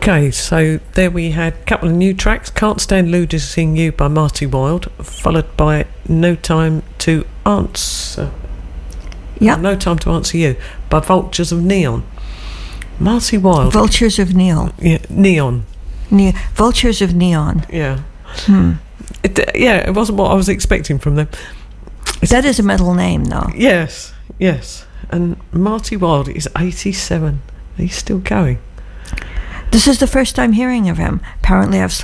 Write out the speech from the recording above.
Okay, so there we had a couple of new tracks. Can't Stand Losing You by Marty Wilde, followed by No Time to Answer. Yep. No Time to Answer You by Vultures of Neon. Marty Wilde. Vultures of Neon. Yeah, Neon. Vultures of Neon. Yeah. It wasn't what I was expecting from them. That is a metal name, though. Yes. And Marty Wilde is 87. He's still going. This is the first time hearing of him. Apparently I've